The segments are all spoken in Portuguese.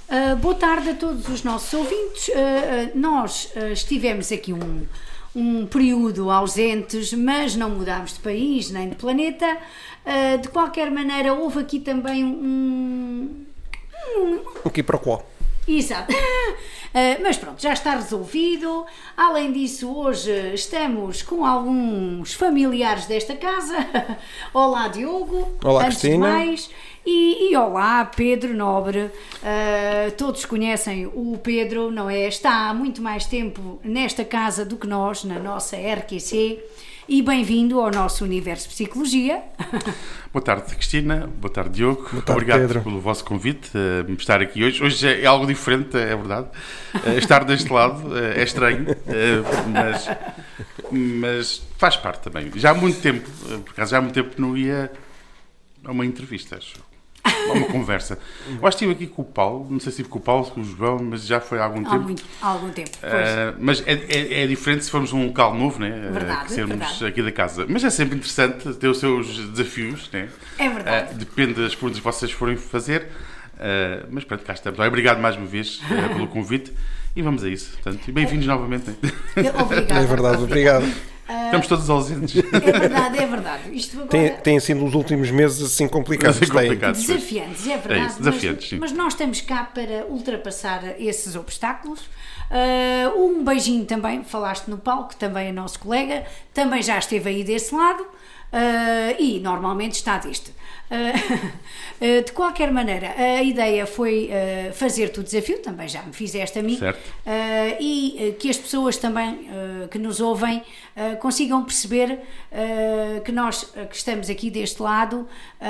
Boa tarde a todos os nossos ouvintes. Nós estivemos aqui um período ausentes, mas não mudámos de país nem de planeta. De qualquer maneira, houve aqui também um quiproquó. Exato. Mas pronto, já está resolvido. Além disso, hoje estamos com alguns familiares desta casa. Olá, Diogo. Olá, Cristina. Mais. E olá, Pedro Nobre. Todos conhecem o Pedro, não é? Está há muito mais tempo nesta casa do que nós, na nossa RQC. E bem-vindo ao nosso Universo Psicologia. Boa tarde, Cristina. Boa tarde, Diogo. Boa tarde, obrigado, Pedro, pelo vosso convite a estar aqui hoje. Hoje é algo diferente, é verdade. Estar deste lado é estranho, mas faz parte também. Já há muito tempo, por acaso, não ia a uma entrevista, acho. A uma conversa. Eu acho que estive aqui com o Paulo, não sei se estive com o Paulo, com o João, mas já foi há algum tempo. Há algum tempo, mas é diferente se formos um local novo, né? Verdade, sermos verdade. aqui da casa. Mas é sempre interessante ter os seus desafios, né? É verdade. Depende das perguntas que vocês forem fazer. Mas pronto, cá estamos. Obrigado mais uma vez pelo convite e vamos a isso. Portanto, e bem-vindos novamente. Né? Obrigada. É verdade, obrigado. Estamos todos ausentes. É verdade. Isto agora... Têm sido os últimos meses assim complicados. Desafiantes, é verdade. Isso, desafiantes, mas nós estamos cá para ultrapassar esses obstáculos. Um beijinho também, falaste no Paulo, que também é nosso colega, também já esteve aí desse lado e normalmente está deste. De qualquer maneira, a ideia foi fazer-te o desafio, também já me fizeste a mim, certo. E que as pessoas também que nos ouvem consigam perceber que nós que estamos aqui deste lado,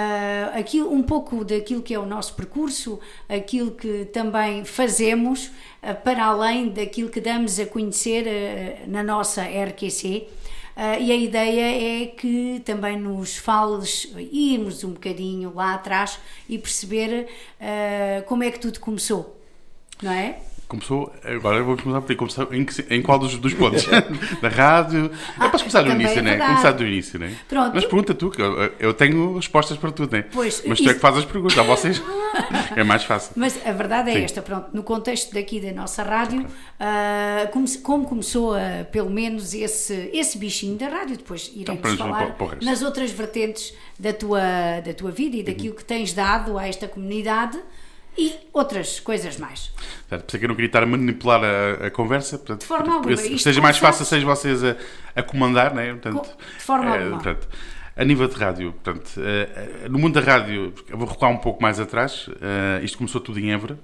um pouco daquilo que é o nosso percurso, aquilo que também fazemos, para além daquilo que damos a conhecer na nossa RQC. E a ideia é que também nos fales, irmos um bocadinho lá atrás e perceber como é que tudo começou, não é? Começou, agora vamos começar por aí. Começou em qual dos pontos? Da rádio? Posso começar do início, não é? Começar do início, não é? Pronto. Mas pergunta tu, que eu tenho respostas para tudo, não é? Pois, mas tu é que fazes as perguntas, a vocês é mais fácil. Mas a verdade é Sim. esta, pronto, no contexto daqui da nossa rádio, como começou pelo menos esse bichinho da rádio, depois iremos falar nas outras vertentes da tua vida e daquilo que tens dado a esta comunidade. E outras coisas mais. Pensei que eu não queria estar a manipular a conversa. Portanto, de forma alguma. Seja mais fácil, sejam vocês a comandar, não é? Portanto, de forma alguma. Portanto, a nível de rádio, portanto, no mundo da rádio, eu vou recuar um pouco mais atrás. Isto começou tudo em Évora.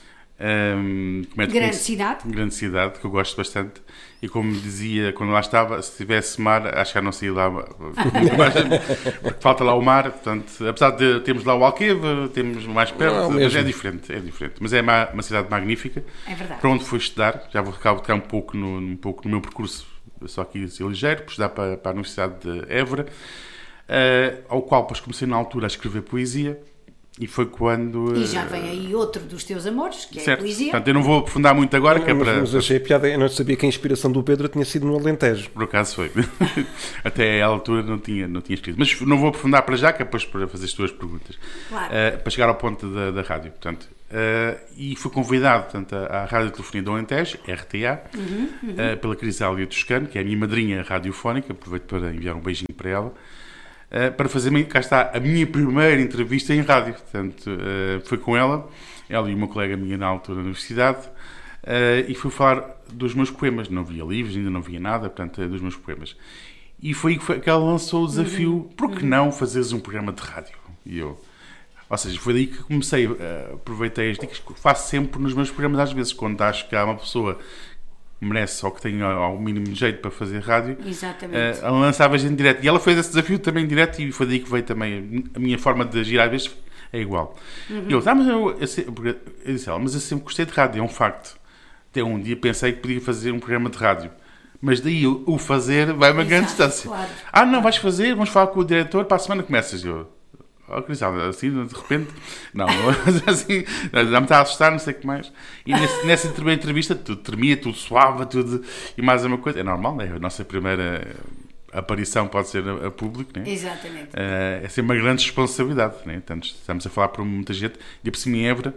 Grande cidade, que eu gosto bastante. E como dizia, quando lá estava, se tivesse mar, acho que já não saía lá, porque falta lá o mar. Portanto, apesar de termos lá o Alqueva, temos mais perto, mas é diferente. Mas é uma cidade magnífica. É verdade. Para onde fui estudar, já vou ficar um pouco no meu percurso, só aqui ligeiro, por estudar para a Universidade de Évora, ao qual depois comecei na altura a escrever poesia. E foi quando... E já vem aí outro dos teus amores, que certo. É a poesia. Portanto, eu não vou aprofundar muito agora, que é para... Mas achei piada, eu não sabia que a inspiração do Pedro tinha sido no Alentejo. Por acaso foi. Até à altura não tinha escrito. Mas não vou aprofundar para já, que é depois para fazer as tuas perguntas. Claro. Para chegar ao ponto da rádio. Portanto, e fui convidado, portanto, à Rádio Telefonia do Alentejo, RTA, pela Crisália Toscano, que é a minha madrinha radiofónica, aproveito para enviar um beijinho para ela. Para fazer, cá está, a minha primeira entrevista em rádio. Portanto, foi com ela e uma colega minha na altura da universidade, e fui falar dos meus poemas. Não via livros, ainda não via nada, portanto, dos meus poemas. E foi aí que ela lançou o desafio, por que não fazeres um programa de rádio? E eu... Ou seja, foi daí que comecei, aproveitei as dicas que faço sempre nos meus programas, às vezes, quando acho que há uma pessoa merece ou que tenha ao mínimo jeito para fazer rádio. Exatamente. Ela lançava em direto. E ela fez esse desafio também em direto e foi daí que veio também a minha forma de agir, às vezes é igual. E eu disse ela, mas eu sempre gostei de rádio, é um facto. Até um dia pensei que podia fazer um programa de rádio. Mas daí o fazer vai a uma grande distância. Claro. Não, vais fazer, vamos falar com o diretor, para a semana começas. Cristiano, assim, de repente, não, assim, já me está a assustar, não sei o que mais. E nessa primeira entrevista, tudo tremia, tudo suava, tudo, e mais uma coisa, é normal, né? A nossa primeira aparição pode ser a público, né? Exatamente. É sempre uma grande responsabilidade, né? Estamos a falar por muita gente, e por cima em Évora,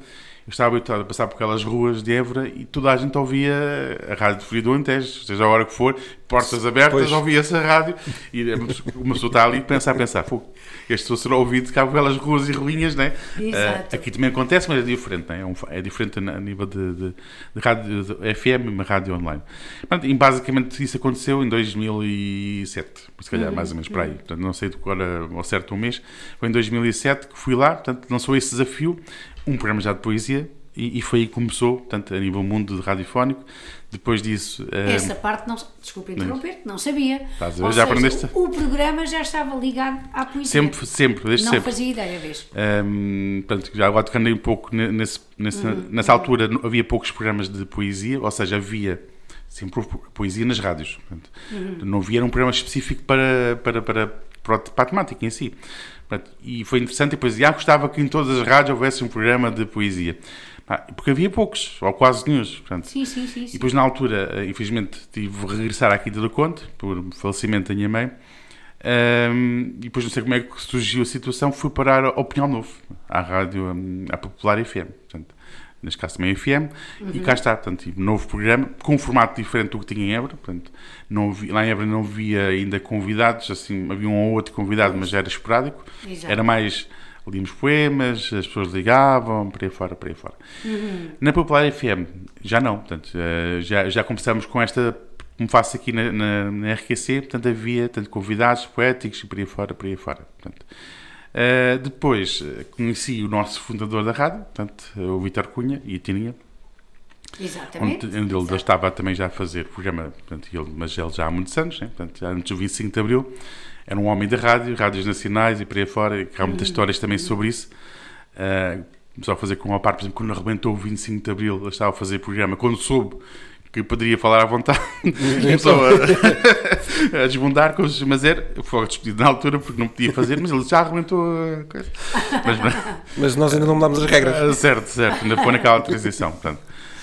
estava habituado a passar por aquelas ruas de Évora e toda a gente ouvia a Rádio Telefonia do Alentejo, seja a hora que for, portas abertas, ouvia-se a rádio e uma pessoa está ali a pensar, este só será ouvido cá pelas ruas e ruínas, né? Aqui também acontece, mas é diferente, né? É diferente a nível de rádio de FM, uma rádio online. E basicamente isso aconteceu em 2007, se calhar mais ou menos para aí. Portanto, não sei agora ao certo um mês. Foi em 2007 que fui lá, portanto, lançou esse desafio, um programa já de poesia, e foi aí que começou, portanto, a nível mundo de radiofónico. Depois disso... Essa parte, desculpa interromper-te, não sabia. Ou já aprendeste? O programa já estava ligado à poesia. Sempre, desde sempre. Não fazia ideia, vês? Portanto, já agora tocando um pouco nessa altura, havia poucos programas de poesia, ou seja, havia sempre poesia nas rádios. Portanto, não havia um programa específico para a temática em si. E foi interessante, e depois gostava que em todas as rádios houvesse um programa de poesia. Porque havia poucos, ou quase nenhum. Portanto. Sim. E depois, na altura, infelizmente, tive de regressar à Quinta do Conde, por falecimento da minha mãe. E depois, não sei como é que surgiu a situação, fui parar ao Pinhal Novo, à rádio, à Popular FM. Portanto, neste caso também FM, e cá está, portanto, tive um novo programa, com um formato diferente do que tinha em Évora, portanto, lá em Évora não havia ainda convidados, assim, havia um ou outro convidado, mas era esporádico. Exato. Era mais, líamos poemas, as pessoas ligavam, por aí fora. Na Popular FM, já não, portanto, já começamos com esta, como faço aqui na RQC, portanto, havia convidados poéticos e por aí fora, portanto. Depois conheci o nosso fundador da rádio, portanto, o Vítor Cunha e a Tininha. Exatamente. Onde ele estava também já a fazer programa, portanto, mas ele já há muitos anos, né? Portanto, antes do 25 de Abril, era um homem da rádio, rádios nacionais e por aí fora, e há muitas histórias também sobre isso. Começou a fazer com uma parte, por exemplo, quando arrebentou o 25 de Abril, ele estava a fazer programa, quando soube que poderia falar à vontade, começou a desbundar, mas foi discutido na altura porque não podia fazer, mas ele já arrebentou a coisa. Mas nós ainda não mudámos as regras. Certo, ainda foi naquela transição. Portanto.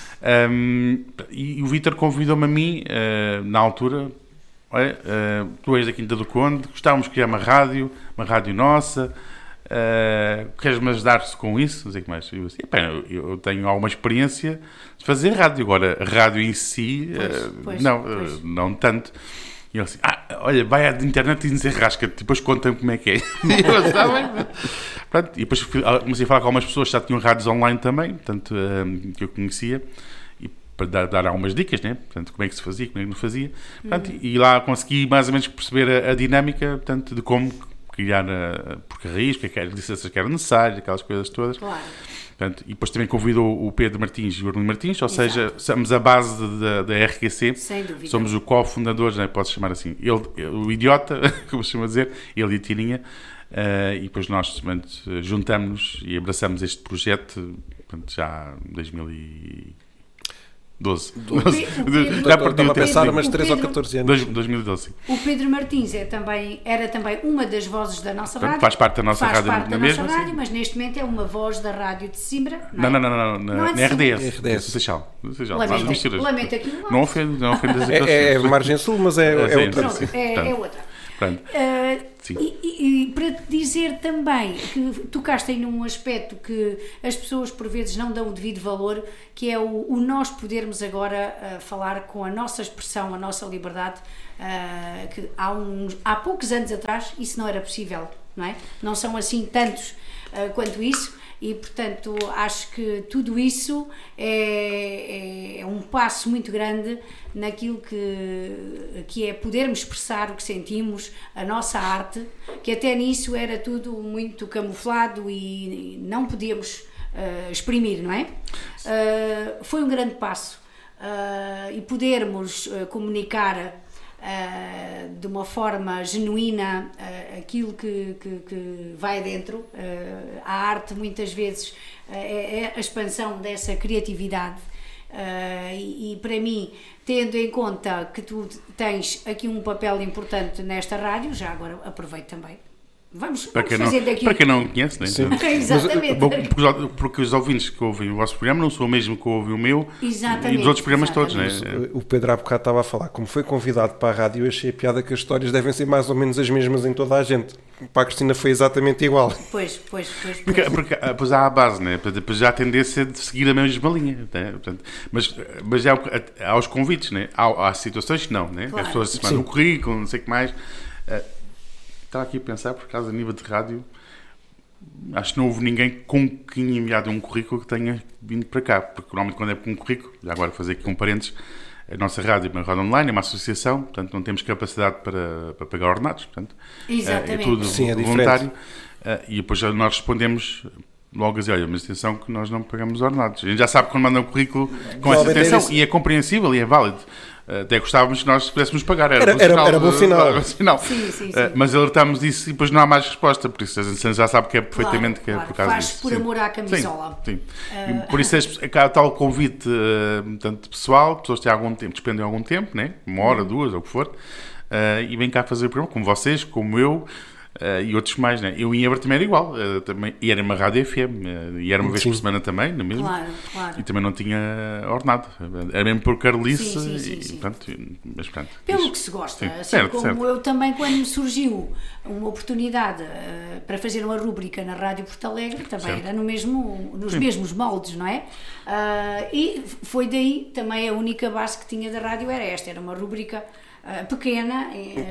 E o Vítor convidou-me a mim, na altura, tu és da Quinta do Conde, gostávamos de criar uma rádio nossa, queres-me ajudar-se com isso? Não sei o que mais. Eu tenho alguma experiência de fazer rádio. Agora, a rádio em si, não tanto. E ele assim, olha, vai à internet e desenrasca-te, depois conta-me como é que é. E eu está bem. Pronto, e depois comecei a falar com algumas pessoas que já tinham rádios online também, portanto, que eu conhecia, e para dar algumas dicas, né? Portanto, como é que se fazia, como é que não fazia. Portanto, e lá consegui mais ou menos perceber a dinâmica, portanto, de como criar por carris, o que licenças que eram necessárias, aquelas coisas todas. Claro. Portanto, e depois também convidou o Pedro Martins e o Arlindo Martins, ou seja, somos a base da RQC. Sem dúvida. Somos o cofundadores, né, pode-se chamar assim. O idiota, como se chama dizer, ele e a Tirinha, e depois nós juntamos-nos e abraçamos este projeto, portanto, já em 2012. Já perdi a pensar, mas 13 ou 14 anos. 2012. O Pedro Martins era também uma das vozes da nossa rádio. Faz parte da nossa rádio. Faz parte da nossa rádio, mas neste momento é uma voz da rádio de Simbra. Não, na RDS. Seixal. Lamento aqui. Não ofende as é Margem Sul, mas é outra. É outra. E para te dizer também que tocaste aí num aspecto que as pessoas por vezes não dão o devido valor, que é o nós podermos agora falar com a nossa expressão, a nossa liberdade, que há poucos anos atrás isso não era possível, não é? Não são assim tantos quanto isso. E, portanto, acho que tudo isso é um passo muito grande naquilo que é podermos expressar o que sentimos, a nossa arte, que até nisso era tudo muito camuflado e não podíamos exprimir, não é? Foi um grande passo e podermos comunicar de uma forma genuína aquilo que vai dentro. A arte muitas vezes é a expansão dessa criatividade, e para mim, tendo em conta que tu tens aqui um papel importante nesta rádio, já agora aproveito também Vamos Para quem não conhece, né? Sim. Exatamente. Porque os ouvintes que ouvem o vosso programa não são o mesmo que ouvem o meu Exatamente, e dos outros programas todos, né? O Pedro há bocado estava a falar, como foi convidado para a rádio, eu achei a piada que as histórias devem ser mais ou menos as mesmas em toda a gente. Para a Cristina foi exatamente igual. Pois. Porque depois há a base, né? Depois há a tendência de seguir a mesma linha, né? Portanto, mas há os convites, né? Há situações que não, né? Claro. As pessoas se mandam um currículo, não sei o que mais. Estava aqui a pensar, por causa a nível de rádio, acho que não houve ninguém com quem enviado um currículo que tenha vindo para cá, porque normalmente quando é com um currículo, já agora fazer aqui um parênteses, a nossa rádio é uma rádio online, é uma associação, portanto não temos capacidade para pagar ordenados, portanto Exatamente. é tudo Sim, é voluntário, e depois nós respondemos logo a dizer, olha, mas atenção que nós não pagamos ordenados. A gente já sabe quando manda um currículo com essa atenção, e é compreensível e é válido. Até gostávamos que nós pudéssemos pagar. Era bom sinal. Sim. Mas alertámos disso e depois não há mais resposta. Por isso a gente já sabe que é perfeitamente que é por causa Faz disso. por amor à camisola. Sim. E por isso há tal convite, tanto pessoal, pessoas que têm algum tempo, despendem algum tempo, né? 1 hora, 2, ou o que for, e vêm cá fazer o programa, como vocês, como eu. E outros mais, né? Eu em Évora também era igual, também, e era uma rádio FM, e era uma vez por semana também, não é mesmo? Claro. E também não tinha ordenado, era mesmo por carolice, Sim. Mas pronto. Pelo que se gosta, Sim. assim Certo, como certo. eu também, quando me surgiu uma oportunidade para fazer uma rúbrica na Rádio Porto Alegre, também Certo. era nos mesmos moldes, não é? E foi daí, também a única base que tinha da rádio era esta, era uma rúbrica pequena.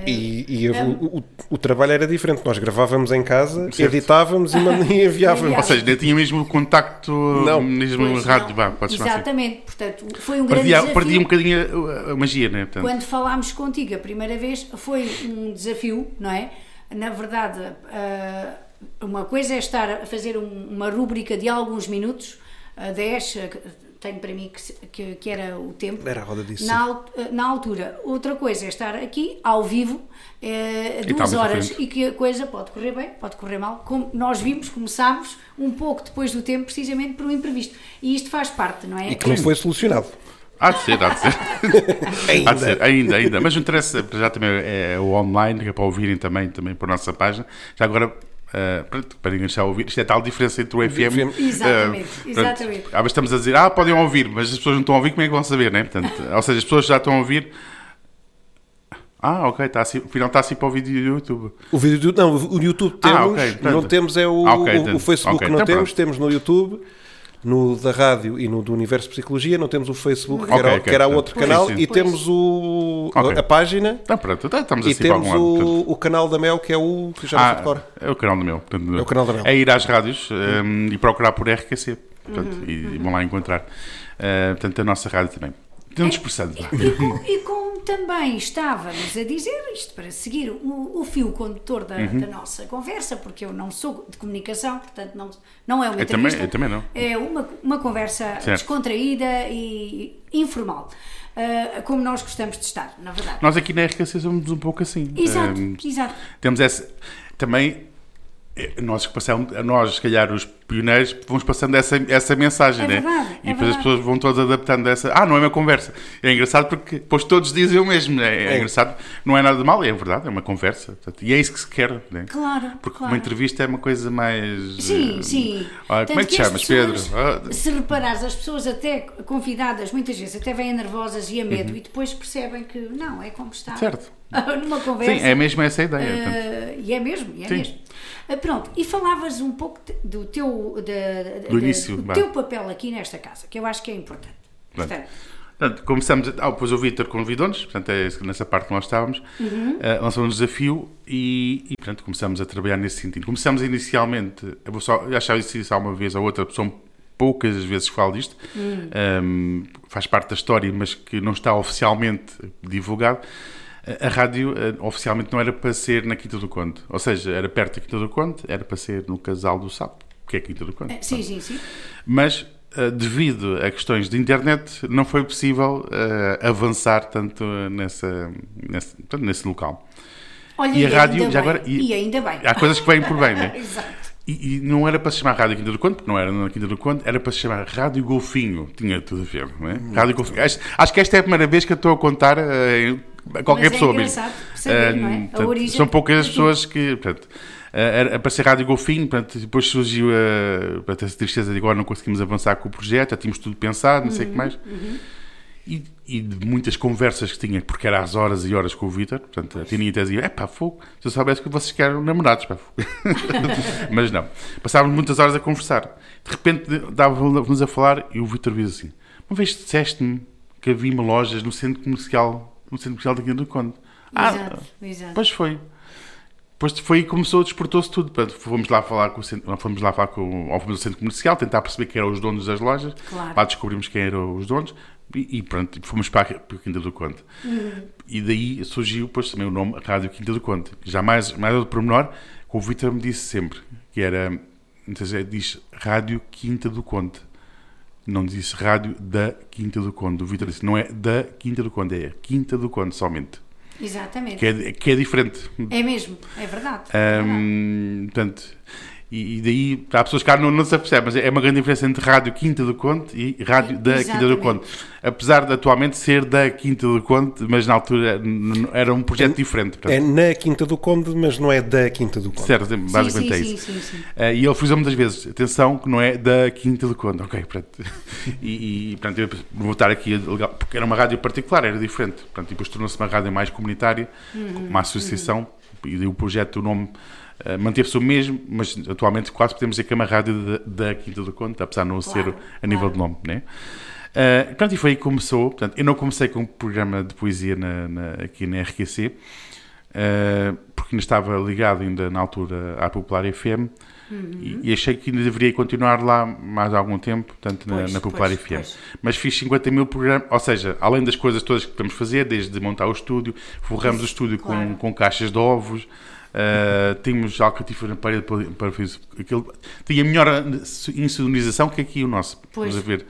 O trabalho era diferente. Nós gravávamos em casa, editávamos e enviávamos. Ou seja, eu tinha mesmo o contacto, mesmo rádio, pode chamar assim. Exatamente, portanto, foi um grande desafio. Perdi um bocadinho a magia, né? Portanto, Quando falámos contigo a primeira vez, foi um desafio, não é? Na verdade, uma coisa é estar a fazer uma rúbrica de alguns minutos, 10, tenho para mim que era o tempo. Era a roda disso. Na altura. Outra coisa é estar aqui, ao vivo, 2 horas, e que a coisa pode correr bem, pode correr mal. Como nós começámos um pouco depois do tempo, precisamente por um imprevisto. E isto faz parte, não é? E que não foi solucionado. Há de ser. Há de ser, ainda. Mas o interesse já também é o online, que é para ouvirem também por nossa página. Já agora, para ninguém já ouvir, isto é tal diferença entre o FM. Exatamente. Às vezes estamos a dizer, podem ouvir, mas as pessoas não estão a ouvir, como é que vão saber, né? Portanto, ou seja, as pessoas já estão a ouvir. Ok, afinal está assim para o vídeo do YouTube. O YouTube temos, não temos o Facebook, não então temos no YouTube. No da rádio e no do Universo de Psicologia, não temos o Facebook, que era outro canal, e temos a página, estamos e assim temos para algum lado, o canal da Mel, que é o que já não sei de cor. É o canal do meu. É o canal da Mel. É ir às rádios e procurar por RQC, e vão lá encontrar. Portanto, a nossa rádio também. Temos expressado. E como também estávamos a dizer, isto para seguir o fio condutor da nossa conversa, porque eu não sou de comunicação, portanto não é uma entrevista. Eu também não. É uma conversa descontraída e informal, como nós gostamos de estar, na verdade. Nós aqui na RQC somos um pouco assim. Exato. Temos essa... Também... Nós, se calhar, os pioneiros, vamos passando essa mensagem, né? Verdade, e depois as pessoas vão todas adaptando essa. não é uma conversa. É engraçado porque depois todos dizem o mesmo, né? É engraçado, não é nada de mal, é verdade, é uma conversa. Portanto, e é isso que se quer, né? Claro. Porque uma entrevista é uma coisa mais. Sim. Como é que te chamas, Pedro? Se reparares, as pessoas até convidadas, muitas vezes até vêm nervosas e a medo, e depois percebem que não, é como está. Certo. Numa conversa. Sim, é mesmo essa a ideia. E é mesmo. Pronto, e falavas um pouco do teu papel aqui nesta casa, que eu acho que é importante. Portanto, começamos, depois o Vítor convidou-nos, portanto é nessa parte que nós estávamos, lançou um desafio e portanto começamos a trabalhar nesse sentido. Começamos inicialmente, já achava isso há uma vez ou outra, são poucas vezes que falo disto, faz parte da história, mas que não está oficialmente divulgado. A rádio oficialmente não era para ser na Quinta do Conde, ou seja, era perto da Quinta do Conde, era para ser no Casal do Sapo, que é a Quinta do Conde. Sim. Mas, devido a questões de internet, não foi possível avançar tanto nesse local. Olha, e a rádio, já agora, e ainda bem. Há coisas que vêm por bem, não é? Exato. E não era para se chamar Rádio Quinta do Conde, porque não era na Quinta do Conde, era para se chamar Rádio Golfinho. Tinha tudo a ver, não é? Rádio Golfinho. Acho que esta é a primeira vez que eu estou a contar a qualquer pessoa mesmo. Saber, não é? A origem. São poucas as pessoas que... Portanto, para ser Rádio Golfinho, portanto, depois surgiu a tristeza de agora não conseguimos avançar com o projeto, já tínhamos tudo pensado, não sei o que mais. E de muitas conversas que tinha, porque era às horas e horas com o Vítor, portanto, a Tininha até dizia, fogo, se eu soubesse que vocês querem namorados, mas não. Passávamos muitas horas a conversar. De repente, dávamos a falar e o Vítor diz assim, uma vez disseste-me que havia lojas no centro comercial da Quinta do Conde. Exato. Pois foi. Depois foi e começou, despertou-se tudo. Portanto, fomos lá falar com o centro comercial, tentar perceber quem eram os donos das lojas. Claro. Lá descobrimos quem eram os donos e pronto, fomos para a Quinta do Conde. E daí surgiu depois também o nome Rádio Quinta do Conde. Já mais outro pormenor, o Vítor me disse sempre que era, diz Rádio Quinta do Conde. Não disse Rádio da Quinta do Conde. O Vítor disse, não é da Quinta do Conde, é Quinta do Conde somente. Exatamente. Que é diferente. É mesmo, é verdade. Portanto, e daí, há pessoas que não se apercebem, mas é uma grande diferença entre Rádio Quinta do Conde e Rádio da Quinta do Conde. Apesar de atualmente ser da Quinta do Conde, mas na altura era um projeto diferente. Portanto. É na Quinta do Conde, mas não é da Quinta do Conde. Certo, basicamente é isso. Sim. E ele frisou muitas vezes, atenção, que não é da Quinta do Conde. Ok, pronto. Portanto, eu vou estar aqui, porque era uma rádio particular, era diferente. Portanto, depois tornou-se uma rádio mais comunitária, uma associação, e o projeto, o nome... manteve-se o mesmo, mas atualmente quase podemos dizer que é uma rádio da Quinta do Conde, apesar de não ser a nível de nome, né? Portanto, e foi aí que começou. Portanto, eu não comecei com um programa de poesia aqui na RQC, porque ainda estava ligado ainda na altura à Popular FM, e achei que ainda deveria continuar lá mais algum tempo, portanto, na Popular FM. Mas fiz 50 mil programas, ou seja, além das coisas todas que podemos fazer, desde montar o estúdio, forramos o estúdio com caixas de ovos, tínhamos alcatifas na parede para fazer aquilo. Tinha melhor insonorização que aqui o nosso. Vamos a ver.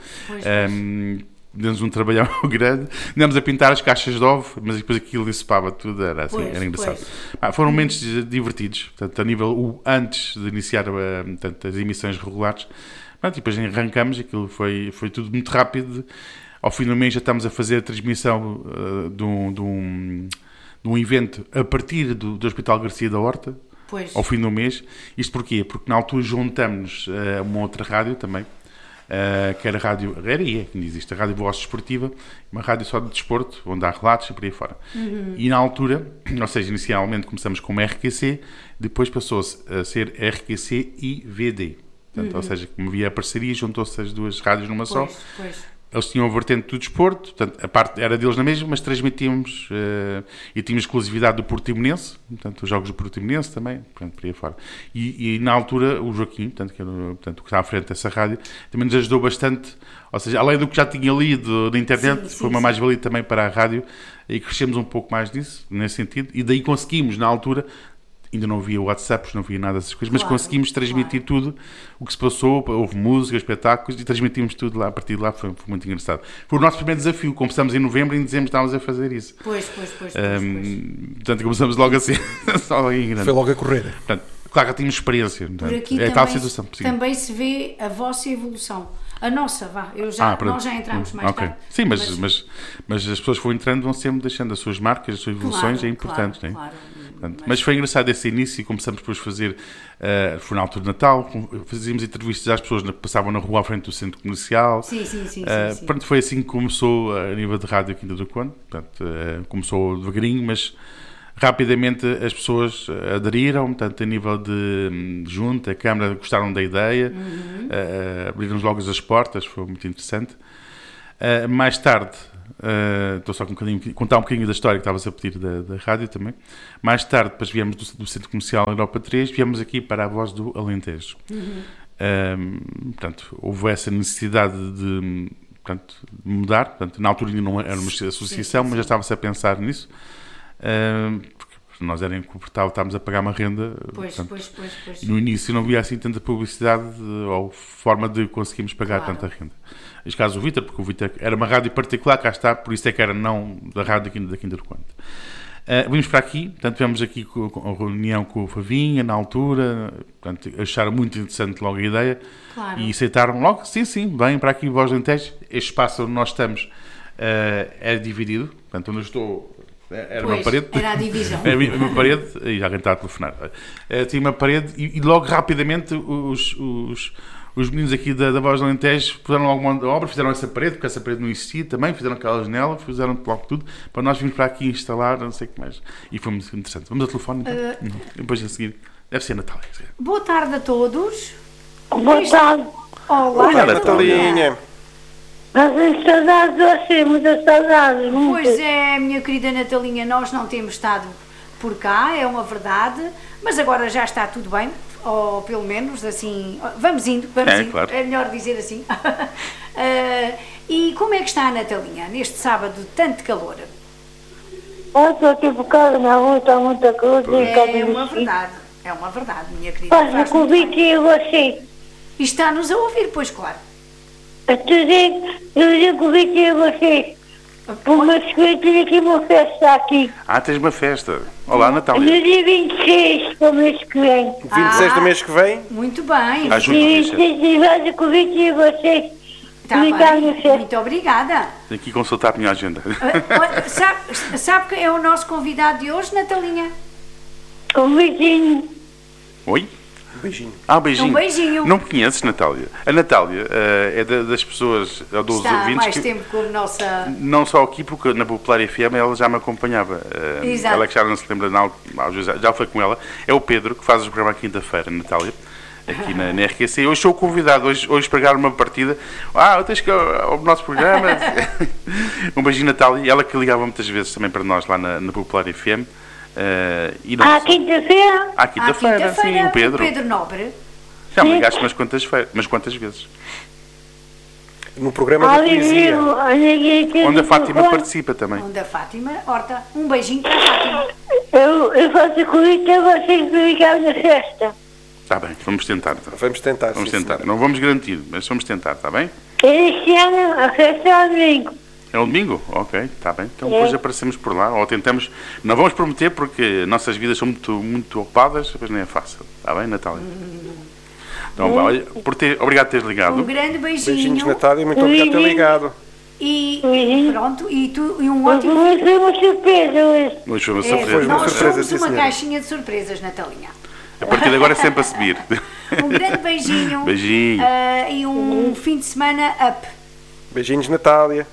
Demos um trabalhão grande, andamos a pintar as caixas de ovo, mas depois aquilo dissipava tudo, era engraçado. Foram momentos divertidos, portanto, a nível antes de iniciar as emissões regulares. E depois arrancamos, aquilo foi tudo muito rápido. Ao fim do mês já estamos a fazer a transmissão de um evento a partir do Hospital Garcia da Horta, ao fim do mês. Isto porquê? Porque na altura juntamos a uma outra rádio também, que era a rádio, que existe, a Rádio Voz Desportiva, uma rádio só de desporto, onde há relatos e por aí fora. E na altura, ou seja, inicialmente começamos como RQC, depois passou-se a ser RQC e VD. Portanto, ou seja, como havia a parceria, juntou-se as duas rádios numa só. Eles tinham a vertente do desporto, portanto, a parte era deles na mesma, mas transmitíamos e tínhamos exclusividade do Portimonense, portanto, os jogos do Portimonense também, portanto, por aí fora. E na altura, o Joaquim, portanto, que está à frente dessa rádio, também nos ajudou bastante, ou seja, além do que já tinha lido na internet, foi uma mais-valia também para a rádio, e crescemos um pouco mais disso, nesse sentido, e daí conseguimos, na altura, ainda não havia WhatsApps, não havia nada dessas coisas, mas conseguimos transmitir tudo o que se passou, houve música, espetáculos, e transmitimos tudo lá, a partir de lá foi muito engraçado. Foi o nosso primeiro desafio, começamos em novembro e em dezembro estávamos a fazer isso. Portanto, começamos logo assim, foi logo a correr. Portanto, claro que tínhamos experiência. Por aqui também se vê a vossa evolução. A nossa, nós já entramos mais tarde. Sim, mas as pessoas que vão entrando vão sempre deixando as suas marcas, as suas evoluções, é importante, não é? Portanto, mas foi engraçado esse início e começamos depois a fazer, foi na altura de Natal, fazíamos entrevistas às pessoas que passavam na rua à frente do centro comercial. Sim. Portanto, foi assim que começou a nível de rádio Quinta do Conde. Portanto, começou devagarinho, mas rapidamente as pessoas aderiram, portanto, a nível de junta, a Câmara gostaram da ideia, abriram-nos logo as portas, foi muito interessante. Mais tarde, estou só contar um bocadinho da história que estavas a pedir da rádio também. Mais tarde, depois viemos do Centro Comercial Europa 3, viemos aqui para a Voz do Alentejo. Portanto, houve essa necessidade de mudar. Portanto, na altura ainda não era uma associação, mas já estava-se a pensar nisso. Porque nós era inconfortável, estávamos a pagar uma renda. Pois. No início não havia assim tanta publicidade ou forma de conseguirmos pagar tanta renda. Neste caso o Vítor, porque o Vítor era uma rádio particular, cá está, por isso é que era não da rádio da Quinta do Conde. Vimos para aqui, portanto, tivemos aqui com a reunião com o Favinha, na altura, portanto, acharam muito interessante logo a ideia e aceitaram logo, sim, vem para aqui Voz do Alentejo, este espaço onde nós estamos é dividido, portanto, onde eu estou Era uma parede. Era a divisão. Era uma parede, e alguém está a telefonar. Tinha uma parede e logo rapidamente os meninos aqui da Voz do Alentejo fizeram logo uma obra, fizeram essa parede, porque essa parede não existia também, fizeram aquela janela, fizeram logo tudo, para nós virmos para aqui instalar, não sei o que mais. E foi muito interessante. Vamos ao telefone, então? Depois a seguir. Deve ser Natália. Boa tarde a todos. Boa tarde. Olá, Natalinha. Nós temos saudades de você, muitas saudades. Pois é, minha querida Natalinha, nós não temos estado por cá, é uma verdade, mas agora já está tudo bem, ou pelo menos assim, vamos indo, claro. É melhor dizer assim. E como é que está a Natalinha neste sábado de tanto calor? Estou aqui por casa, na rua, está muita calor. É uma verdade, minha querida. Faço um convite a você. E está-nos a ouvir, pois claro. Eu digo convite a você. Por uma segunda, tenho aqui uma festa aqui. Tens uma festa. Olá, Natália. No dia 26 do mês que vem. 26 do mês que vem? Muito bem. Dia 26 vai convite a você. Está bem, muito obrigada. Tenho que consultar a minha agenda. Sabe que é o nosso convidado de hoje, Natalinha? Um beijinho. Oi? Beijinho. Beijinho. Um beijinho. Não me conheces, Natália? A Natália é das pessoas, dos Está ouvintes mais tempo como nossa... Não só aqui, porque na Popular FM ela já me acompanhava. Exato. Ela que já não se lembra, já foi com ela. É o Pedro, que faz o programa à quinta-feira, Natália, aqui na RQC. Hoje sou convidado, hoje pregar uma partida. Tens que ir ao nosso programa. Um beijinho, Natália. Ela que ligava muitas vezes também para nós lá na Popular FM. À quinta-feira? À quinta-feira, sim, o Pedro. O Pedro Nobre. Já me ligaste umas quantas vezes. No programa da poesia. Onde a Fátima participa também. Onde a Fátima Horta. Um beijinho para a Fátima. Eu faço convite a vocês para ligar na festa. Está bem, vamos tentar. Então. Vamos tentar. Não vamos garantir, mas vamos tentar, está bem? Este ano a festa é domingo. É um domingo? Ok, está bem. Então depois aparecemos por lá, ou tentamos. Não vamos prometer porque nossas vidas são muito, muito ocupadas, depois nem é fácil. Está bem, Natália? Então, olha, obrigado por teres ligado. Um grande beijinho. Beijinhos, Natália, muito obrigado por ter ligado. E pronto, e um ótimo... Hoje foi uma surpresa hoje. Hoje foi uma surpresa. Nós somos uma caixinha de surpresas, Natalinha. A partir de agora é sempre a subir. Um grande beijinho. Beijinho. E um fim de semana up. Beijinhos, Natália.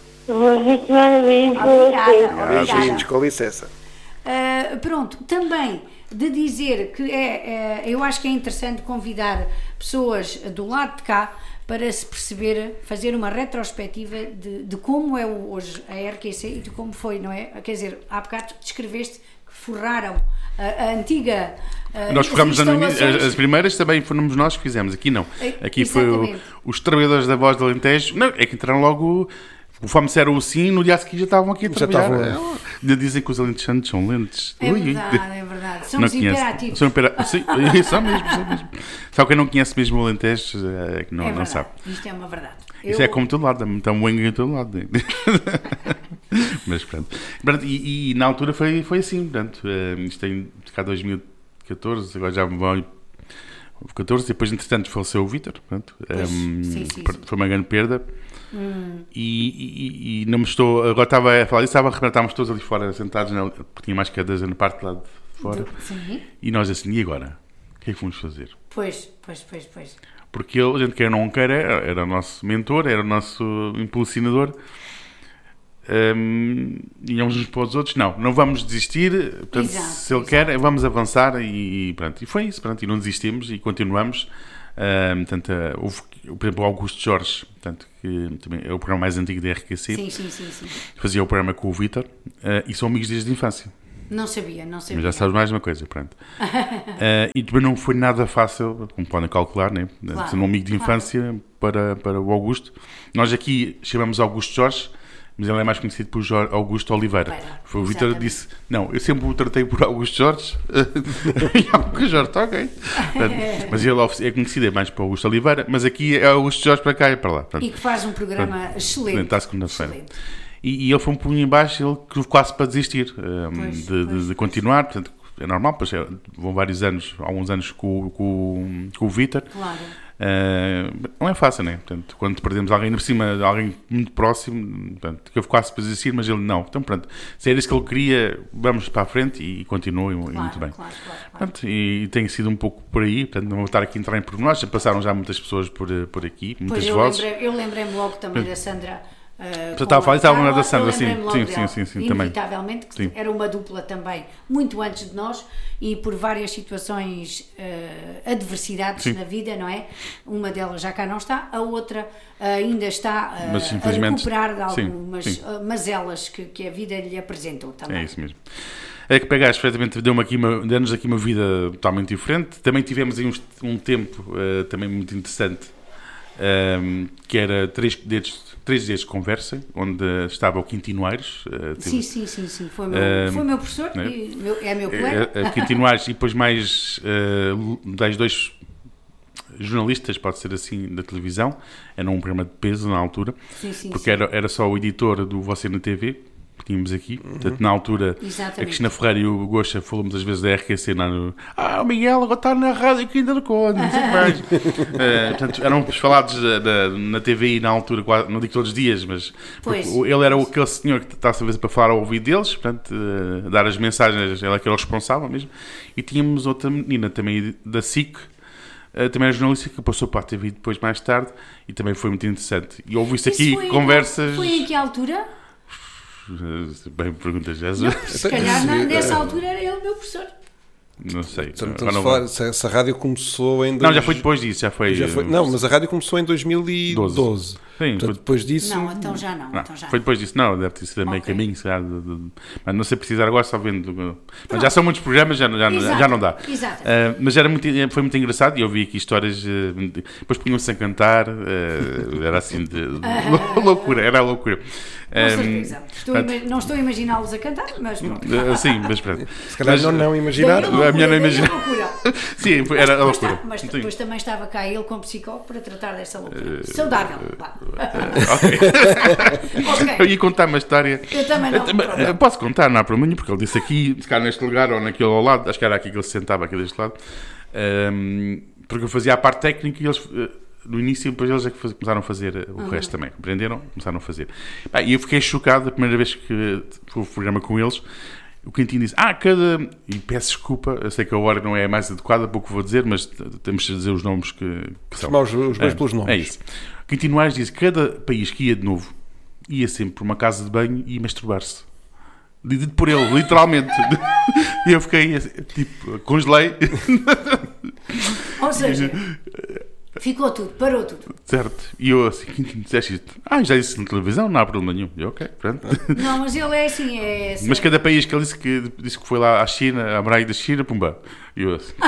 Obrigada. Beijinhos, com licença. Pronto, também de dizer que eu acho que é interessante convidar pessoas do lado de cá para se perceber, fazer uma retrospectiva de como é hoje a RQC e de como foi, não é? Quer dizer, há bocado descreveste que forraram a antiga... Nós forramos as primeiras, também fomos nós que fizemos, aqui não. Aqui foi os trabalhadores da Voz do Alentejo, não, é que entraram logo... O FAMS era o sim, no dia seguinte já estavam aqui a trabalhar. Dizem que os alentejanos são lentes. É verdade. Somos imperativos. Sim, são mesmo. Só quem não conhece mesmo o Alentejo não sabe. Isto é uma verdade. Isso é como todo lado, está um em todo lado. Mas pronto. E na altura foi assim, portanto, isto tem cá 2014, agora já vão 14, depois entretanto faleceu o Vítor, portanto, foi uma grande perda. E não me estou. Agora estava a falar disso, estávamos todos ali fora sentados, porque tinha mais cadeiras na parte lá de fora. Sim. E nós assim, e agora? O que é que vamos fazer? Pois. Porque ele, a gente quer ou não quer, era o nosso mentor, era o nosso impulsionador. Íamos uns para os outros, não vamos desistir. Portanto, se ele quer, vamos avançar. E pronto. E foi isso, pronto. E não desistimos e continuamos. Portanto, houve, por exemplo, o Augusto Jorge, portanto, que também é o programa mais antigo da RQC. Sim. Fazia o programa com o Vítor e são amigos desde a infância. Não sabia. Mas já sabes mais uma coisa, pronto. E também não foi nada fácil, como podem calcular, né? Claro, sendo um amigo de infância para o Augusto. Nós aqui chamamos Augusto Jorge, mas ele é mais conhecido por Augusto Oliveira. Foi o Vítor que disse, não, eu sempre o tratei por Augusto Jorge. E Augusto Jorge, está ok. Portanto, mas ele é conhecido mais por Augusto Oliveira, mas aqui é Augusto Jorge para cá e para lá. Portanto, e que faz um programa excelente. À segunda-feira. E ele foi um pouquinho em baixo, ele quase para desistir de continuar, portanto, é normal, pois vão vários anos, há uns anos com o Vítor. Claro. Não é fácil, né? Portanto, quando perdemos alguém por cima, alguém muito próximo, portanto, que eu quase para desistir, mas ele não. Então, pronto, se era isso que ele queria, vamos para a frente e continua muito bem. Claro. Portanto, e tem sido um pouco por aí, portanto, não vou estar aqui a entrar em pormenores, já passaram já muitas pessoas por aqui, muitas vozes. Eu lembrei-me logo também da Sandra. Você estava a falar, estava da Sandra, sim, também. Inevitavelmente, que era uma dupla também, muito antes de nós, e por várias situações, adversidades na vida, não é? Uma delas já cá não está, a outra ainda está a recuperar de algumas mazelas que a vida lhe apresentou também. É isso mesmo. É que Pegaste, perfeitamente, deu-nos aqui uma vida totalmente diferente. Também tivemos aí um tempo também muito interessante, que era 3 dias de conversa, onde estava o Quintino Aires. Sim. Foi meu professor, né? É meu colega. Quintino Aires e depois mais 2 jornalistas, pode ser assim, da televisão. Era um programa de peso na altura, porque era só o editor do Você na TV, que tínhamos aqui. Portanto, na altura, a Cristina Ferreira e o Goxa falamos às vezes da RQC. O Miguel agora está na rádio aqui ainda não conta, não sei mais. Portanto, éramos falados na TVI na altura, não digo todos os dias, mas ele era aquele senhor que está a vez para falar ao ouvido deles, portanto, dar as mensagens, ele é que era o responsável mesmo. E tínhamos outra menina também da SIC, também era jornalista, que passou para a TV depois mais tarde, e também foi muito interessante. E ouvi-se aqui conversas... Foi em que altura? Bem, perguntas essas. Se calhar nessa altura era ele meu professor. Não sei. Estamos a falar, se a rádio começou em... Não, já foi depois disso. Não, mas a rádio começou em 2012. Sim, portanto, depois disso... Não, então já não. Foi depois disso. Não, deve ter sido a meio caminho. Mas não sei precisar agora, só vendo... Mas já são muitos programas, já não dá. Exato. Mas foi muito engraçado e eu vi aqui histórias... Depois punham-se a cantar. Era assim de... loucura, era loucura. Com certeza. Não estou a imaginá-los a cantar, mas pronto. Sim, mas pronto. Se calhar não imaginar. A minha não imaginar. Sim, era a loucura. Mas depois também estava cá ele como psicólogo para tratar dessa loucura. Saudável. Ok. Eu ia contar uma história. Eu também não. Posso contar, não há problema nenhum, porque ele disse aqui, se calhar neste lugar ou naquele ao lado, acho que era aqui que ele se sentava, aqui deste lado, porque eu fazia a parte técnica e eles... No início, depois eles é que começaram a fazer o resto também. Compreenderam? Começaram a fazer. E eu fiquei chocado a primeira vez que fui o programa com eles. O Quintino disse, e peço desculpa, eu sei que a hora não é a mais adequada para o que vou dizer, mas temos de dizer os nomes que são. Chamar os dois pelos nomes. É isso. O Quintino Aires disse que cada país que ia de novo, ia sempre para uma casa de banho e ia masturbar-se. Dito por ele, literalmente. E eu fiquei, tipo, congelei. Ou seja... Ficou tudo, parou tudo. Certo. E eu assim, disseste isto. Já disse na televisão, não há problema nenhum. E ok, pronto. Não, mas ele é assim, Mas cada país que ele disse que foi lá à China, à muralha da China, pumba. E eu assim.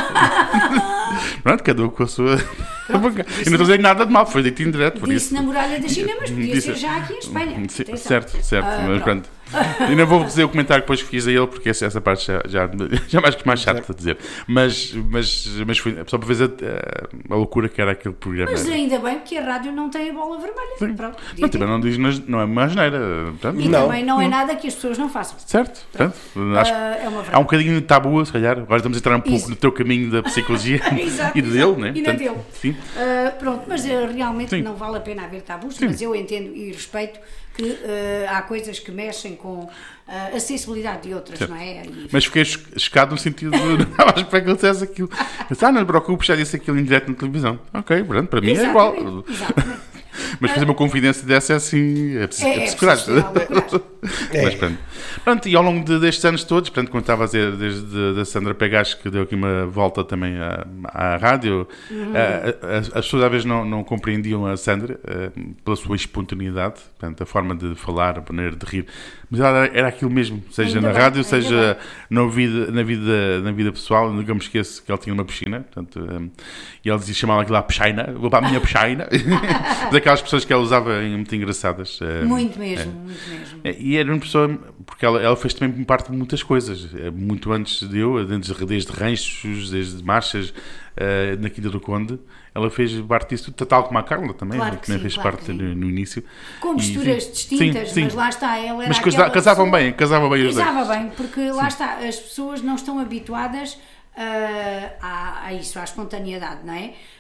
Pronto, cada um com a sua... E não estou a dizer nada de mal, foi dito indireto. Disse na muralha da China, mas podia ser já aqui em Espanha. Certo. Mas pronto. E não vou dizer o comentário que depois fiz a ele, porque essa parte já mais chato a dizer. Mas foi só para ver a loucura que era aquele programa. Mas ainda bem que a rádio não tem a bola vermelha. Pronto, não, também não diz, não é uma asneira. E também não é nada que as pessoas não façam. Certo. Acho é uma há um bocadinho de tabu, se calhar. Agora estamos a entrar um pouco no teu caminho da psicologia e dele, né? E na dele. Sim. Pronto, mas realmente não vale a pena haver tabus, mas eu entendo e respeito que há coisas que mexem com a sensibilidade de outras, certo. Não é? Mas fiquei chocado no sentido de não estava a esperar que ele dissesse aquilo. Não te preocupes, já disse aquilo em direto na televisão. Ok, pronto, para mim é igual. Exatamente. Mas fazer uma confidência dessa é assim, é preciso coragem. Mas pronto, e ao longo destes anos todos, portanto, como estava a dizer, desde a Sandra Pegaste, que deu aqui uma volta também à rádio, as pessoas às vezes não compreendiam a Sandra pela sua espontaneidade, portanto, a forma de falar, a maneira de rir, mas ela era aquilo mesmo, seja na rádio, seja na vida pessoal. Nunca me esqueço que ela tinha uma piscina, portanto, e ela chamava aquilo a piscina, vou para a minha piscina. Daquelas pessoas que ela usava muito engraçadas. Muito mesmo. E era uma pessoa, porque ela fez também parte de muitas coisas, muito antes de eu, desde ranchos, desde marchas na Quinta do Conde, ela fez parte disso, tal como a Carla também, também fez parte no início. Com misturas distintas, mas lá está, ela era mas casavam bem os dois. Casava bem, porque lá está, as pessoas não estão habituadas a isso, à espontaneidade, não é?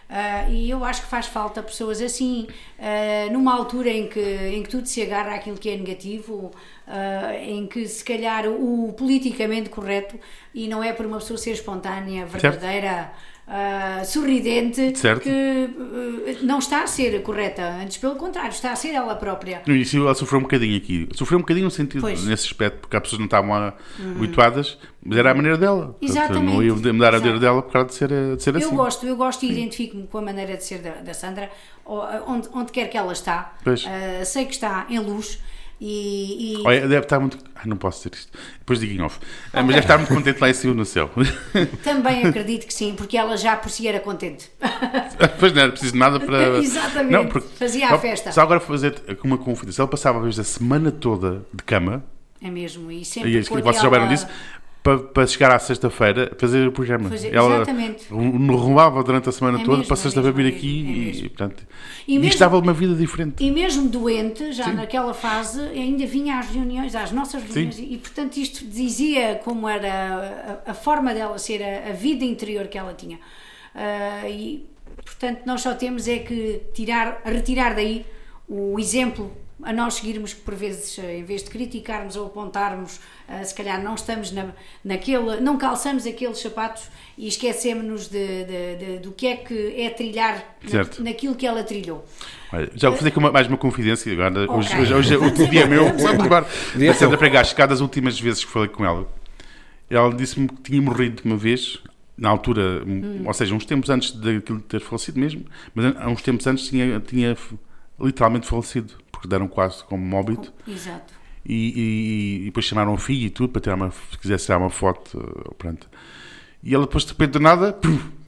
E eu acho que faz falta pessoas assim, numa altura em que tudo se agarra àquilo que é negativo, em que se calhar o politicamente correto, e não é por uma pessoa ser espontânea, verdadeira, sorridente, certo, que não está a ser correta, antes pelo contrário, está a ser ela própria. No início ela sofreu um bocadinho aqui, no sentido, nesse aspecto, porque as pessoas não estavam habituadas, mas era a maneira dela. Exatamente. Portanto, não ia mudar a maneira dela por causa de ser assim. Eu gosto e identifico-me com a maneira de ser da Sandra, onde quer que ela está. Sei que está em luz. Olha, deve estar muito... não posso dizer isto. Depois digo em off. Mas deve estar muito contente lá em cima no céu. Também acredito que sim, porque ela já por si era contente. Pois não era preciso de nada para... Exatamente, não, porque... fazia a festa. Só agora fazer uma confidência. Ela passava a vez a semana toda de cama. É mesmo, e sempre com vocês souberam disso. Para chegar à sexta-feira fazer o programa. Ela roubava durante a semana toda para sexta-feira vir aqui e, portanto, e estava uma vida diferente. E mesmo doente, já naquela fase, ainda vinha às reuniões, às nossas reuniões, e portanto isto dizia como era a forma dela ser, a vida interior que ela tinha. E portanto nós só temos é que retirar daí o exemplo a nós seguirmos, que por vezes, em vez de criticarmos ou apontarmos, se calhar não estamos não calçamos aqueles sapatos e esquecemos-nos do que é trilhar naquilo que ela trilhou. Olha, já vou fazer aqui mais uma confidência agora. Okay. Hoje o dia é meu. Vamos embora. A Sandra Pregacho, das últimas vezes que falei com ela disse-me que tinha morrido uma vez, na altura, ou seja, uns tempos antes daquilo ter falecido mesmo, mas há uns tempos antes tinha literalmente falecido, porque deram quase como óbito. Exato. E depois chamaram o filho e tudo para se quisesse tirar uma foto, pronto. E ela depois de repente do nada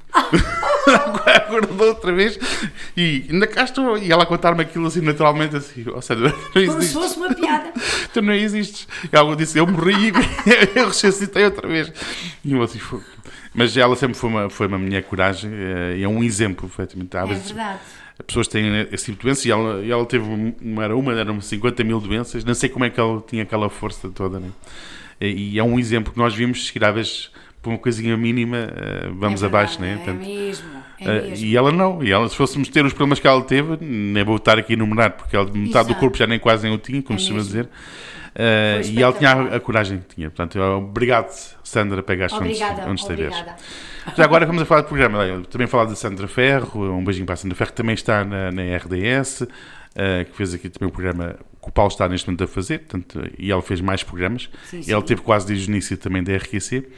acordou outra vez e ainda cá estou. E ela a contar-me aquilo assim naturalmente, assim, ou seja, não existe. Como se fosse uma piada. Tu não existes. E ela disse, eu morri e eu ressuscitei outra vez. E eu assim, mas ela sempre foi uma mulher coragem, e é um exemplo, efetivamente. É verdade. As pessoas têm esse tipo de doença e ela teve, eram 50 mil doenças, não sei como é que ela tinha aquela força toda, né? E é um exemplo que nós vimos, seguir às vezes por uma coisinha mínima, vamos abaixo, né? É mesmo. E ela não, se fôssemos ter os problemas que ela teve, nem vou estar aqui a enumerar, porque metade do corpo já nem quase nem o tinha, como se costuma dizer. E ela tinha a coragem que tinha. Portanto, obrigado, Sandra Pregacho, onde estiveres. Já agora vamos a falar do programa. Também falar de Sandra Ferro, um beijinho para a Sandra Ferro, que também está na RDS, que fez aqui também um programa que o Paulo está neste momento a fazer, portanto, e ela fez mais programas. Sim. Ele teve quase desde o início também da RQC.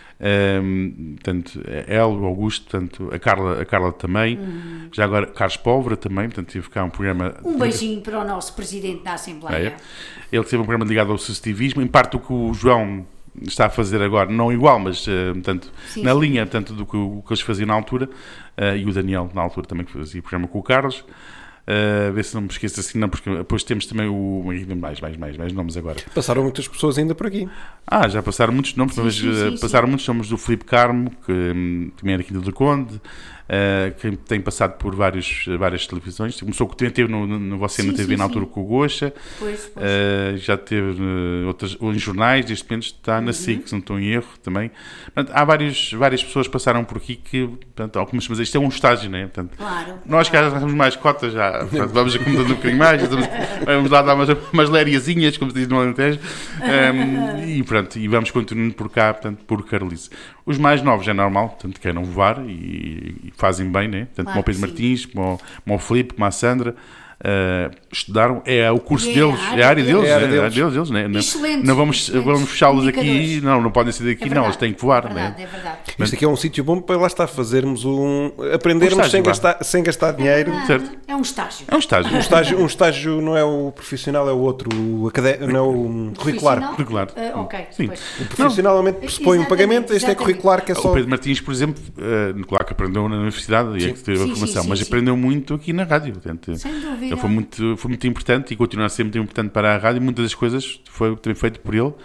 Portanto, ela, o Augusto, portanto, a Carla também, já agora Carlos Pólvora também, portanto tive cá um programa. Um beijinho para o nosso Presidente da Assembleia. Ele teve um programa ligado ao associativismo, em parte o que o João está a fazer agora, não igual, mas portanto, na linha tanto do que eles faziam na altura, e o Daniel na altura também que fazia o programa com o Carlos. Ver se não me esqueço assim, não, porque depois temos também mais nomes agora. Passaram muitas pessoas ainda por aqui. Já passaram muitos nomes, passaram muitos nomes do Filipe Carmo, que também era aqui do Conde, que tem passado por várias televisões. Começou que teve no Você na TV na altura com o Gocha, já teve em jornais, neste momento está na SIC, se não estou em erro também. Portanto, há várias pessoas que passaram por aqui que, portanto, algumas, mas isto é um estágio, não é? Portanto, nós que já temos mais cotas, já portanto, vamos acomodando um bocadinho mais, vamos lá dar umas lériazinhas, como se diz no Alentejo, e pronto, e vamos continuando por cá, portanto, por Carolice. Os mais novos é normal, portanto, queiram voar e fazem bem, né? Tanto como o Pedro Martins, como o Filipe, como a Sandra, estudaram, é o curso deles, é a área deles, né? Não vamos fechá-los aqui, não podem sair daqui, não, eles têm que voar. É verdade. Isto aqui é um sítio bom para lá estar, fazermos aprendermos sem gastar dinheiro. Certo? É um estágio. Um estágio não é o profissional, é o outro, não é o curricular. Ok. Sim. O profissionalmente pressupõe um pagamento, este é curricular, que é só... O Pedro Martins, por exemplo, claro que aprendeu na universidade e é que teve a formação, mas aprendeu muito aqui na rádio. Portanto, sem dúvida. Foi muito importante e continua a ser muito importante para a rádio. Muitas das coisas foi também feito por ele.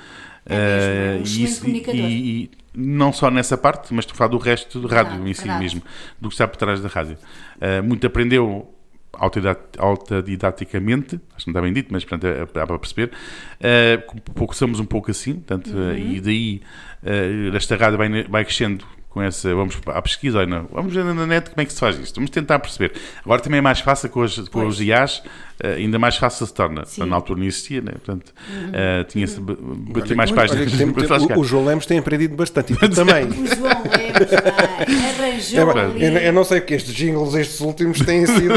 E não só nessa parte, mas estou a falar do resto do rádio em si mesmo, do que está por trás da rádio. Muito aprendeu autodidaticamente, acho que não está bem dito, mas portanto, dá para perceber. Somos um pouco assim, portanto, e daí esta rádio vai crescendo vamos à pesquisa, olha, não, vamos ver na net como é que se faz isto, vamos tentar perceber. Agora também é mais fácil com os IAs, ainda mais fácil se torna. Na altura não existia, né? Portanto, tinha-se bater mais páginas. O João Lemos tem aprendido bastante, e tu também. O João Lemos arranjou ali. Eu não sei porque estes jingles, estes últimos, têm sido...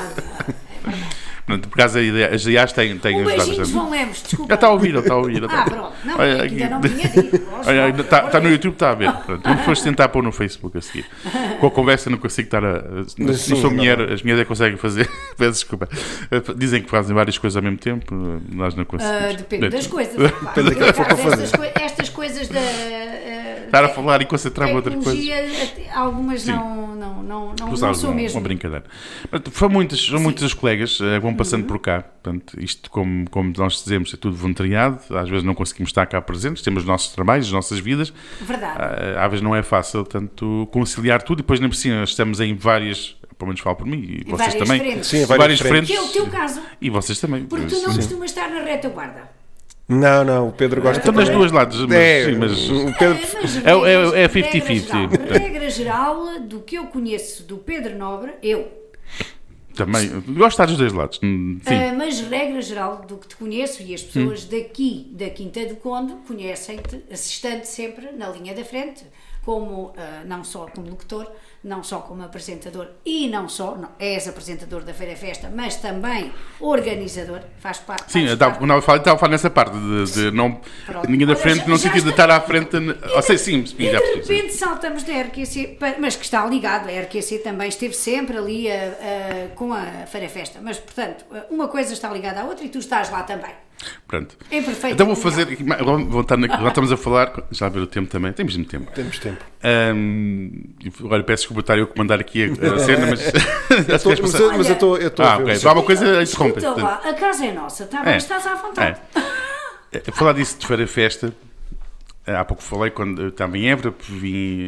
Por causa as IAs têm ajudado. Beijinho, João Lemos, desculpa. Já está a ouvir. Pronto. Não, ainda não tinha dito. Está no YouTube, está a ver. Vamos tentar pôr no Facebook a seguir. Com a conversa não consigo estar a... Não sou mulher, as mulheres conseguem fazer. Peço desculpa. Dizem que fazem várias coisas ao mesmo tempo, nós não conseguimos. Depende das coisas. Depende daquilo que for para fazer. Estas coisas da... Estar a falar e concentrar-me outra coisa. Algumas não sou mesmo. Uma brincadeira. São muitos os colegas que vão passando por cá. Portanto, isto, como nós dizemos, é tudo voluntariado. Às vezes não conseguimos estar cá presentes. Temos os nossos trabalhos, as nossas vidas. Verdade. Às vezes não é fácil, tanto conciliar tudo. E depois, na piscina, estamos em várias... Pelo menos falo por mim. E vocês também. Frentes. Sim, várias frentes. Que é o teu caso. E vocês também. Porque tu não costumas estar na retaguarda. Não, o Pedro gosta... Estão nas duas lados, mas o Pedro... é 50-50. Regra geral, do que eu conheço do Pedro Nobre, também, gosto de estar dos dois lados. Sim. Mas regra geral, do que te conheço, e as pessoas daqui, da Quinta do Conde, conhecem-te, assistente sempre na linha da frente, como, não só como locutor, não só como apresentador e és apresentador da Feira Festa, mas também organizador, faz parte. Sim, estava a falar nessa parte de não, ninguém da frente, no sentido de estar à frente. De repente saltamos da RQC, mas que está ligado, a RQC também esteve sempre ali com a Feira Festa, mas portanto, uma coisa está ligada à outra e tu estás lá também. Pronto. É perfeito. Então vou fazer. Já estamos a falar. Já a ver o tempo também. Temos muito tempo. Temos tempo. Agora peço desculpa estar eu a comandar aqui a cena, mas. Mas eu estou a ver. Ok. Há uma coisa. Interrompe. A casa é nossa, tá bem? Estás à vontade. Falar disso de Feira Festa. Há pouco falei quando eu estava em Évora, vim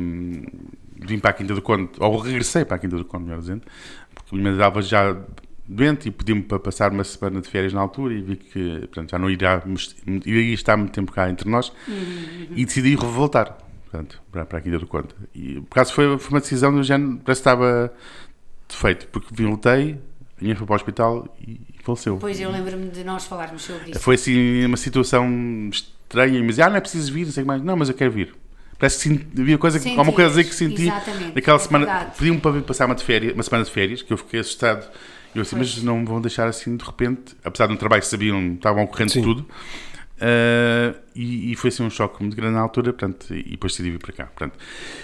para a Quinta do Conde, ou regressei para a Quinta do Conde, melhor dizendo, porque me dava já doente e pedi-me para passar uma semana de férias na altura e vi que, portanto, já não iria estar muito tempo cá entre nós e decidi revoltar, portanto, para a Quinta do Conde. E por acaso foi uma decisão do género, parece que estava defeito, porque voltei, vinha para o hospital e faleceu. Pois, eu lembro-me de nós falarmos sobre isso. Foi assim uma situação estranha, mas não é preciso vir, não sei o que mais. Não, mas eu quero vir. Parece que havia alguma coisa a dizer que senti naquela semana. Pediam-me para vir passar uma semana de férias, que eu fiquei assustado. Eu assim, mas não vão deixar assim de repente, apesar de um trabalho que sabiam, estavam ocorrendo tudo. E foi assim um choque muito grande na altura, portanto, e depois decidi vir para cá. Portanto,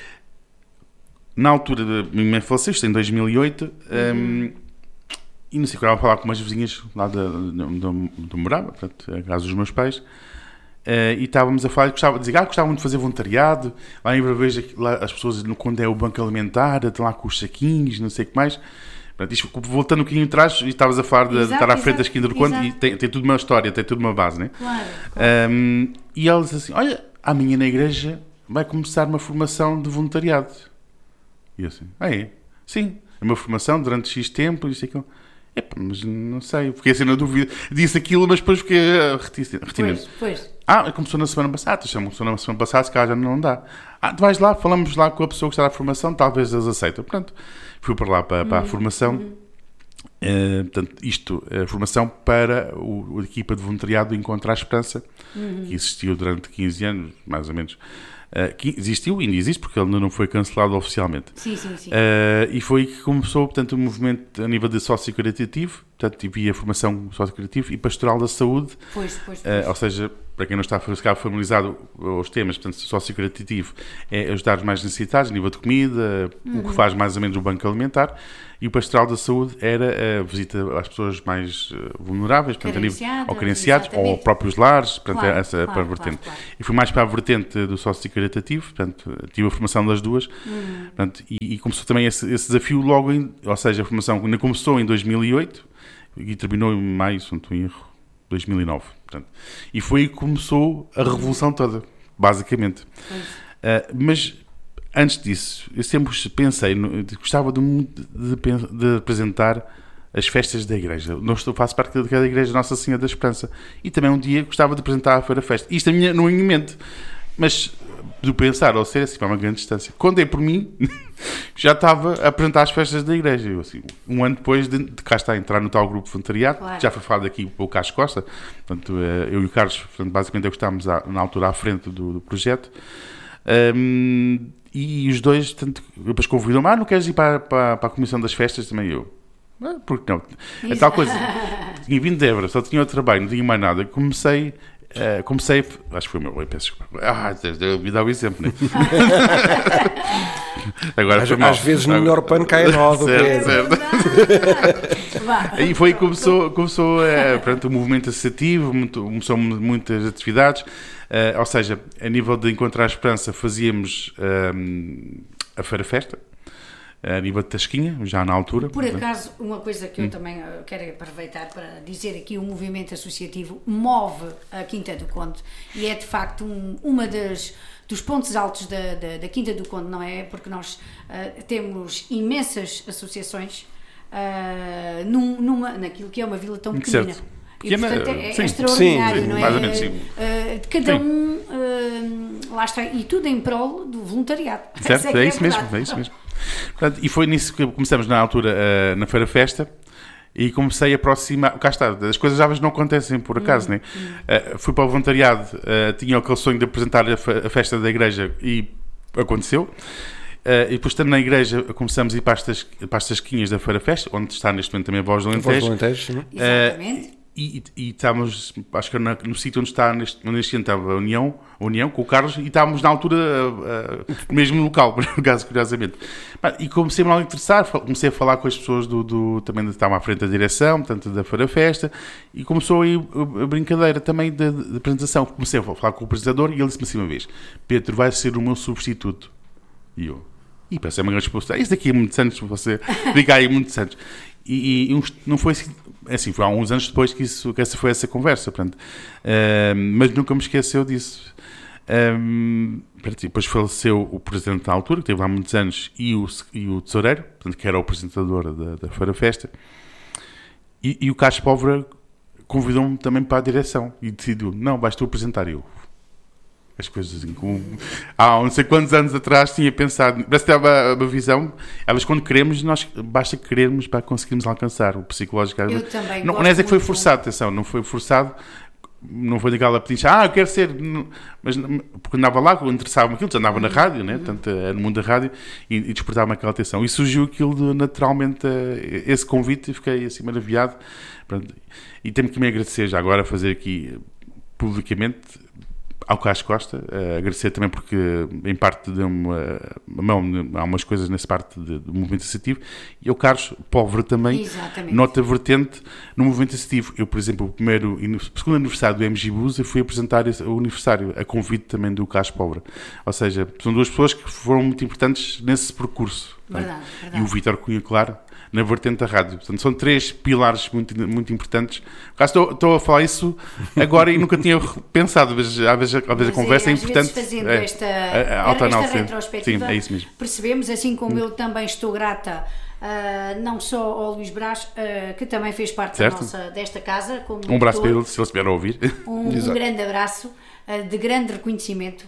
na altura da minha mãe faleceu, isto em 2008, e não sei, eu estava a falar com umas vizinhas lá de onde morava, portanto, a casa dos meus pais, e estávamos a falar, gostavam muito de fazer voluntariado, lá em Braveja, lá as pessoas, quando é o banco alimentar, estão lá com os saquinhos, não sei o que mais. Portanto, isto, voltando um bocadinho atrás, e estavas a falar de estar à frente da Quinta do Conde, e tem tudo uma história, tem tudo uma base, né? Claro. E ela disse assim, olha, amanhã na igreja vai começar uma formação de voluntariado. E eu assim, é? Sim, é uma formação durante X tempo, isso e aquilo. Mas não sei, fiquei assim na dúvida. Disse aquilo, mas depois fiquei retinente. Pois. Começou na semana passada. Começou na semana passada, se calhar já não dá. Tu vais lá, falamos lá com a pessoa que está na formação, talvez eles aceitem. Portanto, fui para lá para a formação. Portanto, a formação para a equipa de voluntariado do Encontro à Esperança, que existiu durante 15 anos, mais ou menos. Que existiu e ainda existe, porque ele ainda não foi cancelado oficialmente. Sim. E foi que começou, portanto, o movimento a nível de sócio-criativo, portanto, havia formação sócio-criativo e pastoral da saúde. Pois. Ou seja, para quem não está familiarizado aos temas, portanto, sócio-criativo é ajudar os mais necessitados, a nível de comida, o que faz mais ou menos o banco alimentar, e o pastoral da saúde era a visita às pessoas mais vulneráveis, portanto, ou carenciados, ou próprios lares, portanto, essa para a vertente. Claro. E fui mais para a vertente do sócio-caritativo, portanto, tive a formação das duas, portanto, e começou também esse desafio logo, ou seja, a formação ainda começou em 2008 e terminou em maio, se não estou em erro, 2009, portanto. E foi aí que começou a revolução toda, basicamente. Mas antes disso, eu sempre pensei, gostava de apresentar as festas da igreja. Faço parte da igreja Nossa Senhora da Esperança. E também um dia gostava de apresentar a Feira Festa. Isto é no minha mente. Mas de pensar ou ser assim, para uma grande distância. Quando é por mim, já estava a apresentar as festas da igreja. Eu, assim, um ano depois de cá está a entrar no tal grupo de voluntariado, já foi falado aqui pelo Carlos Costa, portanto, eu e o Carlos, portanto, basicamente estávamos na altura à frente do projeto, e os dois, portanto, depois convidam-me, não queres ir para a comissão das festas? Também eu. Porque não? É tal coisa. Tinha vindo de Évora, só tinha outro trabalho, não tinha mais nada. Comecei, acho que foi o meu, peço desculpa. Me dá o exemplo, né? Agora às vezes no melhor pano cai a nó do certo. E foi que começou portanto, o movimento associativo, começou muitas atividades, ou seja, a nível de Encontrar a Esperança fazíamos a Feira Festa, a nível de Tasquinha, já na altura. Por acaso, uma coisa que eu também quero aproveitar para dizer aqui, o movimento associativo move a Quinta do Conde e é de facto uma dos pontos altos da Quinta do Conde, não é? Porque nós temos imensas associações naquilo que é uma vila tão pequenina. Certo. E, portanto, é extraordinário, não é? Mais ou menos, sim. Cada um, lá está, e tudo em prol do voluntariado. Certo, é isso mesmo. Portanto, e foi nisso que começamos na altura, na Feira Festa, e comecei a aproximar. Cá está, as coisas às vezes não acontecem por acaso, né? Fui para o voluntariado, tinha aquele sonho de apresentar a festa da igreja e aconteceu. E depois, estando na igreja, começamos a ir para as tasquinhas da Feira Festa, onde está neste momento também a Voz do Alentejo. Exatamente. E estávamos, acho que no sítio onde está neste ano estava a União com o Carlos, e estávamos na altura no mesmo local, por acaso, curiosamente. E comecei-me a interessar, comecei a falar com as pessoas também estavam à frente da direção, portanto, da Feira Festa, e começou aí a brincadeira também de apresentação. Comecei a falar com o apresentador e ele disse-me assim uma vez: Pedro, vai ser o meu substituto. E eu, pensei, uma grande resposta, isso daqui é muitos anos, você fica aí muitos anos. E não foi assim, foi há uns anos depois que essa foi essa conversa, portanto, mas nunca me esqueceu disso. Depois faleceu o presidente da altura, que teve lá muitos anos, e o tesoureiro, portanto, que era o apresentador da Feira Festa, e o Carlos Póvoa convidou-me também para a direção e decidiu: não, vais tu apresentar. Eu, as coisas assim, há não sei quantos anos atrás tinha pensado, parece que estava uma visão, elas quando queremos, basta querermos para conseguirmos alcançar o psicológico. Eu também não é que foi forçado, atenção, não foi forçado, não foi daquela pedir, eu quero ser, mas porque andava lá, interessava-me aquilo, já andava na rádio, né? Portanto, no mundo da rádio, e despertava-me aquela atenção, e surgiu aquilo naturalmente, esse convite, e fiquei assim maravilhado. Pronto. E tenho que me agradecer já agora, fazer aqui publicamente ao Carlos Costa, agradecer também porque em parte deu-me a mão, há umas coisas nessa parte do movimento associativo, e o Carlos Póvoa também, nota vertente no movimento associativo. Eu, por exemplo, o segundo aniversário do MG Bus, eu fui apresentar o aniversário a convite também do Carlos Póvoa. Ou seja, são duas pessoas que foram muito importantes nesse percurso. Verdade. E o Vítor Cunha, claro, na vertente da rádio. Portanto, são três pilares muito, muito importantes. Estou a falar isso agora e nunca tinha pensado, mas às vezes a conversa é importante. Fazendo esta retrospectiva, sim, é isso mesmo. Percebemos, assim como eu também estou grata não só ao Luís Brás, que também fez parte desta casa. Como um abraço para ele, se ele estiver a ouvir. Um grande abraço, de grande reconhecimento,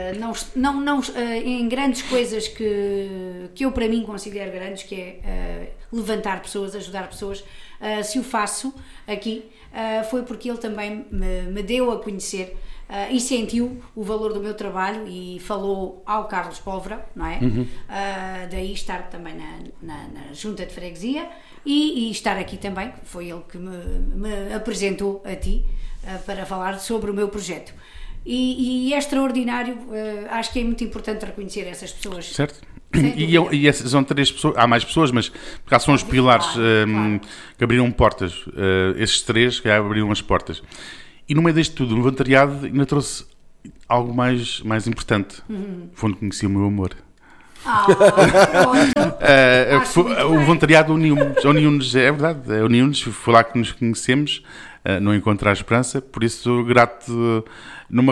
em grandes coisas que eu para mim considero grandes, que é levantar pessoas, ajudar pessoas. Se o faço aqui, foi porque ele também me deu a conhecer e sentiu o valor do meu trabalho e falou ao Carlos Póvoa, não é? Daí estar também na Junta de Freguesia e estar aqui também, foi ele que me apresentou a ti para falar sobre o meu projeto. E é extraordinário, acho que é muito importante reconhecer essas pessoas. Certo. E essas são três pessoas, há mais pessoas, mas por são os pilares claro. Que abriram portas. Esses três que abriram as portas. E no meio disto tudo, o voluntariado ainda trouxe algo mais importante. Foi onde conheci o meu amor. O voluntariado uniu-nos, é verdade, uniu-nos, foi lá que nos conhecemos, no Encontrar a Esperança, por isso grato, numa